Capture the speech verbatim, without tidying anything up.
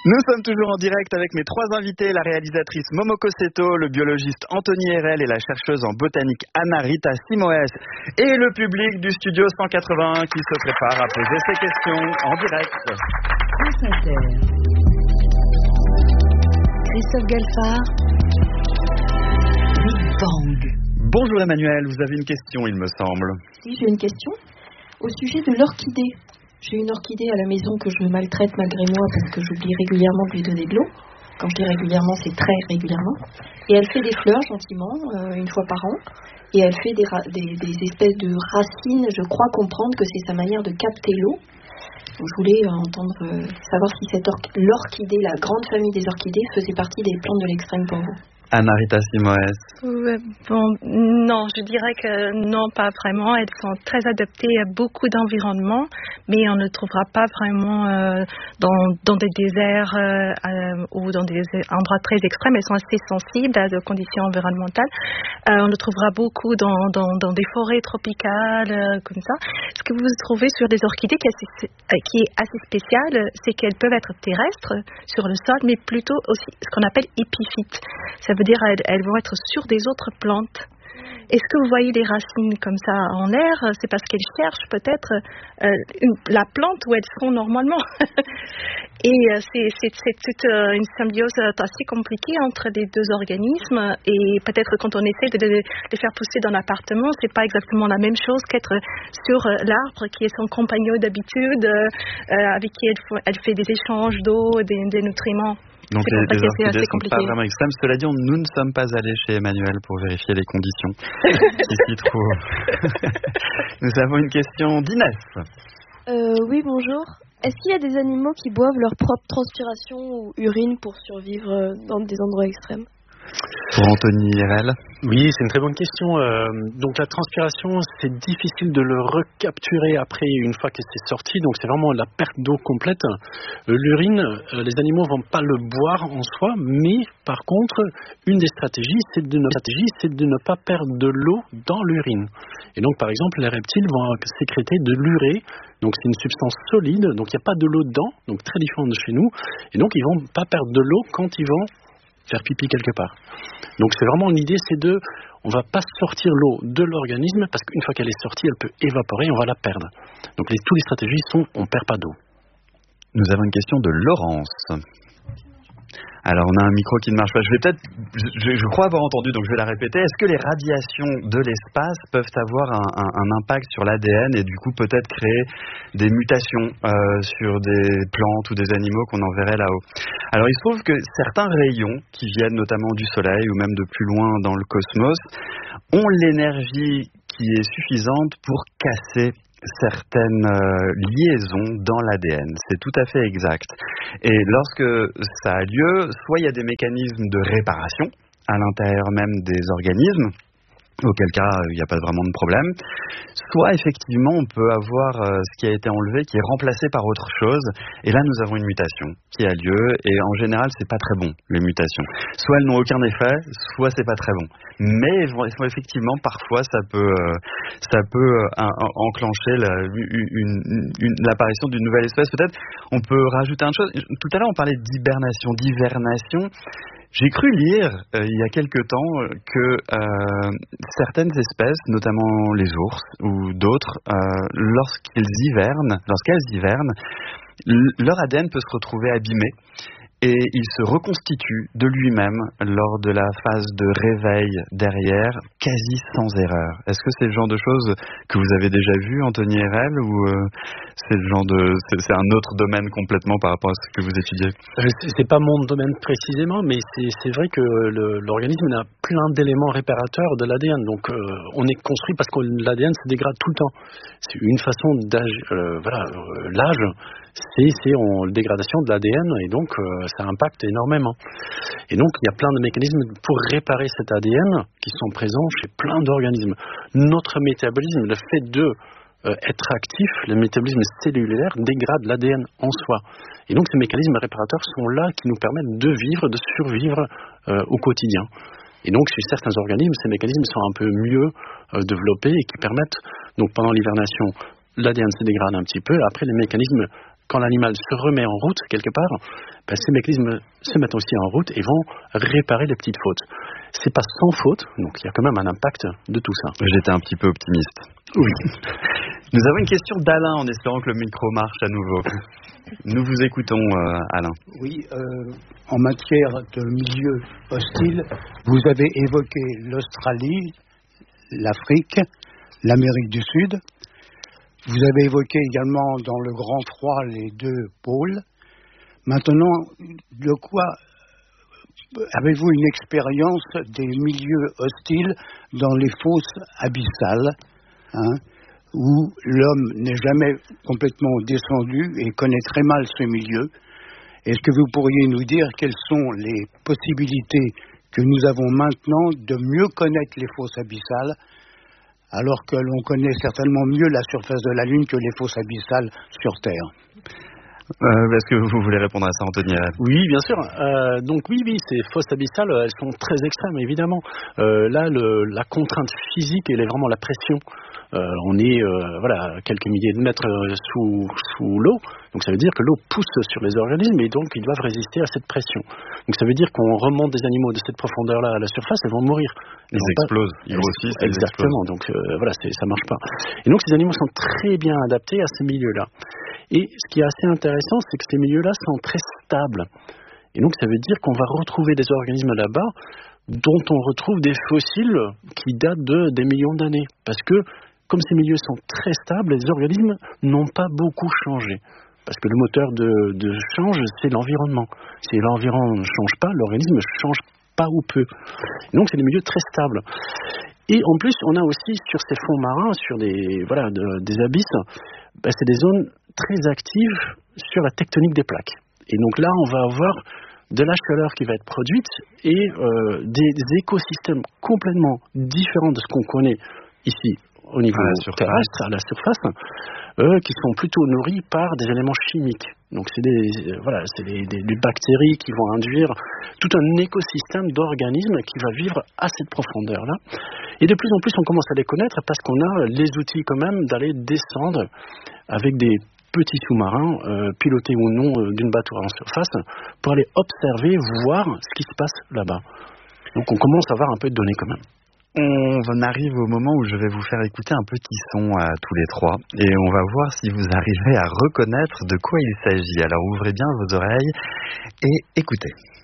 Nous sommes toujours en direct avec mes trois invités, la réalisatrice Momoko Seto, le biologiste Anthony Herel et la chercheuse en botanique Anna-Rita Simoes et le public du studio cent quatre-vingt-un qui se prépare à poser ses questions en direct. Christophe Galfard, Big Bang. Bonjour Emmanuel, vous avez une question il me semble. Si, j'ai une question au sujet de l'orchidée. J'ai une orchidée à la maison que je maltraite malgré moi parce que j'oublie régulièrement de lui donner de l'eau. Quand je dis régulièrement, c'est très régulièrement. Et elle fait des fleurs gentiment, euh, une fois par an. Et elle fait des, ra- des, des espèces de racines. Je crois comprendre que c'est sa manière de capter l'eau. Donc, je voulais euh, entendre, euh, savoir si cette or- l'orchidée, la grande famille des orchidées, faisait partie des plantes de l'extrême pour vous. Anna-Rita Simoes. Euh, bon, non, je dirais que non, pas vraiment. Elles sont très adaptées à beaucoup d'environnements, mais on ne trouvera pas vraiment euh, dans, dans des déserts euh, euh, ou dans des endroits très extrêmes. Elles sont assez sensibles à des conditions environnementales. Euh, on le trouvera beaucoup dans, dans, dans des forêts tropicales, euh, comme ça. Ce que vous trouvez sur les orchidées qui est assez, qui est assez spécial, c'est qu'elles peuvent être terrestres sur le sol, mais plutôt aussi ce qu'on appelle épiphytes. Ça veut dire elles, elles vont être sur des autres plantes. Est-ce que vous voyez des racines comme ça en l'air? C'est parce qu'elles cherchent peut-être euh, une, la plante où elles sont normalement. Et euh, c'est, c'est, c'est toute euh, une symbiose assez compliquée entre les deux organismes. Et peut-être quand on essaie de les, de les faire pousser dans l'appartement, c'est pas exactement la même chose qu'être sur euh, l'arbre qui est son compagnon d'habitude, euh, avec qui elle, elle fait des échanges d'eau, des, des nutriments. Donc les, les orchidées ne sont pas vraiment extrêmes. Cela dit, on, nous ne sommes pas allés chez Emmanuel pour vérifier les conditions qui s'y trouvent. Nous avons une question d'Inès. Euh, oui, bonjour. Est-ce qu'il y a des animaux qui boivent leur propre transpiration ou urine pour survivre dans des endroits extrêmes? Pour Anthony Herel. Oui, c'est une très bonne question. Euh, donc la transpiration, c'est difficile de le recapturer après une fois que c'est sorti. Donc c'est vraiment la perte d'eau complète. Euh, l'urine, euh, les animaux vont pas le boire en soi, mais par contre, une des stratégies, c'est de ne, stratégie, c'est de ne pas perdre de l'eau dans l'urine. Et donc par exemple, les reptiles vont sécréter de l'urée. Donc c'est une substance solide, donc il n'y a pas de l'eau dedans, donc très différent de chez nous. Et donc ils vont pas perdre de l'eau quand ils vont faire pipi quelque part. Donc c'est vraiment l'idée, c'est de, on va pas sortir l'eau de l'organisme parce qu'une fois qu'elle est sortie, elle peut évaporer et on va la perdre. Donc les, toutes les stratégies sont, on perd pas d'eau. Nous avons une question de Laurence. Alors on a un micro qui ne marche pas. Je vais peut-être, je, je crois avoir entendu, donc je vais la répéter. Est-ce que les radiations de l'espace peuvent avoir un, un, un impact sur l'A D N et du coup peut-être créer des mutations euh, sur des plantes ou des animaux qu'on enverrait là-haut? Alors il se trouve que certains rayons qui viennent notamment du Soleil ou même de plus loin dans le cosmos ont l'énergie qui est suffisante pour casser certaines euh, liaisons dans l'A D N. C'est tout à fait exact. Et lorsque ça a lieu, soit il y a des mécanismes de réparation à l'intérieur même des organismes, auquel cas il n'y a pas vraiment de problème, soit effectivement on peut avoir euh, ce qui a été enlevé qui est remplacé par autre chose, et là nous avons une mutation qui a lieu, et en général c'est pas très bon, les mutations. Soit elles n'ont aucun effet, soit c'est pas très bon. Mais effectivement parfois ça peut, euh, ça peut euh, enclencher la, une, une, une, l'apparition d'une nouvelle espèce. Peut-être on peut rajouter une chose, tout à l'heure on parlait d'hibernation, d'hivernation. J'ai cru lire euh, il y a quelque temps que euh, certaines espèces, notamment les ours ou d'autres, euh, lorsqu'ils hivernent, lorsqu'elles hivernent, l- leur A D N peut se retrouver abîmé et il se reconstitue de lui-même lors de la phase de réveil derrière, quasi sans erreur. Est-ce que c'est le genre de choses que vous avez déjà vu, Anthony Herel, ou euh, c'est le genre de, c'est, c'est un autre domaine complètement par rapport à ce que vous étudiez? C'est, c'est pas mon domaine précisément, mais c'est, c'est vrai que le, l'organisme a plein d'éléments réparateurs de l'A D N. Donc euh, on est construit parce que l'A D N se dégrade tout le temps. C'est une façon d'âge, euh, voilà, euh, l'âge. C'est, c'est en dégradation de l'A D N et donc euh, ça impacte énormément. Et donc il y a plein de mécanismes pour réparer cet A D N qui sont présents chez plein d'organismes. Notre métabolisme, le fait de euh, être actif, le métabolisme cellulaire dégrade l'A D N en soi. Et donc ces mécanismes réparateurs sont là qui nous permettent de vivre, de survivre euh, au quotidien. Et donc chez certains organismes, ces mécanismes sont un peu mieux euh, développés et qui permettent, donc pendant l'hivernation, l'A D N se dégrade un petit peu, après les mécanismes quand l'animal se remet en route quelque part, ben, ces mécanismes se mettent aussi en route et vont réparer les petites fautes. C'est pas sans faute, donc il y a quand même un impact de tout ça. J'étais un petit peu optimiste. Oui. Nous avons une question d'Alain en espérant que le micro marche à nouveau. Nous vous écoutons, euh, Alain. Oui, euh, en matière de milieu hostile, vous avez évoqué l'Australie, l'Afrique, l'Amérique du Sud. Vous avez évoqué également dans le Grand Froid les deux pôles. Maintenant, de quoi avez-vous une expérience des milieux hostiles dans les fosses abyssales, hein, où l'homme n'est jamais complètement descendu et connaît très mal ce milieu? Est-ce que vous pourriez nous dire quelles sont les possibilités que nous avons maintenant de mieux connaître les fosses abyssales, alors que l'on connaît certainement mieux la surface de la Lune que les fosses abyssales sur Terre? Euh, est-ce que vous voulez répondre à ça, Anthony? Oui, bien sûr. Euh, donc oui, oui, ces fosses abyssales, elles sont très extrêmes, évidemment. Euh, là, le, la contrainte physique, elle est vraiment la pression. Euh, on est euh, voilà, à quelques milliers de mètres sous, sous l'eau, donc ça veut dire que l'eau pousse sur les organismes et donc ils doivent résister à cette pression. Donc ça veut dire qu'on remonte des animaux de cette profondeur-là à la surface, ils vont mourir. Ils, ils explosent, pas... ils grossissent. Exactement, ils explosent. Donc euh, voilà, c'est, ça marche pas. Et donc ces animaux sont très bien adaptés à ces milieux-là. Et ce qui est assez intéressant, c'est que ces milieux-là sont très stables. Et donc ça veut dire qu'on va retrouver des organismes là-bas dont on retrouve des fossiles qui datent de des millions d'années. Parce que comme ces milieux sont très stables, les organismes n'ont pas beaucoup changé. Parce que le moteur de, de change, c'est l'environnement. Si l'environnement ne change pas, l'organisme ne change pas ou peu. Et donc, c'est des milieux très stables. Et en plus, on a aussi sur ces fonds marins, sur des, voilà, de, des abysses, ben, c'est des zones très actives sur la tectonique des plaques. Et donc là, on va avoir de la chaleur qui va être produite et euh, des, des écosystèmes complètement différents de ce qu'on connaît ici au niveau à terrestre, à la surface, euh, qui sont plutôt nourris par des éléments chimiques. Donc c'est des, euh, voilà, c'est des, des, des bactéries qui vont induire tout un écosystème d'organismes qui va vivre à cette profondeur-là. Et de plus en plus, on commence à les connaître parce qu'on a les outils quand même d'aller descendre avec des petits sous-marins, euh, pilotés ou non euh, d'une bateau en surface, pour aller observer, voir ce qui se passe là-bas. Donc on commence à avoir un peu de données quand même. On arrive au moment où je vais vous faire écouter un petit son à tous les trois et on va voir si vous arrivez à reconnaître de quoi il s'agit. Alors ouvrez bien vos oreilles et écoutez.